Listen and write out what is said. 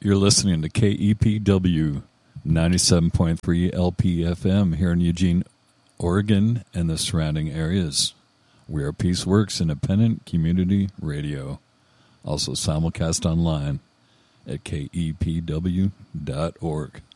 You're listening to KEPW 97.3 LPFM here in Eugene, Oregon, and the surrounding areas. We are Peaceworks Independent Community Radio, also simulcast online at kepw.org.